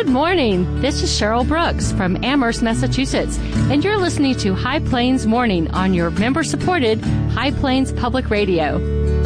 Good morning. This is Cheryl Brooks from Amherst, Massachusetts, and you're listening to High Plains Morning on your member-supported High Plains Public Radio.